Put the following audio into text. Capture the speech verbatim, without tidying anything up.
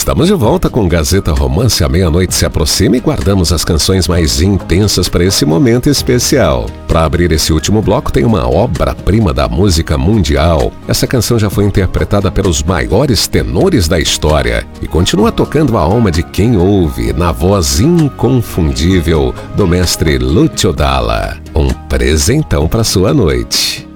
Estamos de volta com Gazeta Romance. A meia-noite se aproxima e guardamos as canções mais intensas para esse momento especial. Para abrir esse último bloco tem uma obra-prima da música mundial. Essa canção já foi interpretada pelos maiores tenores da história e continua tocando a alma de quem ouve na voz inconfundível do mestre Lúcio Dalla. Um presentão para sua noite.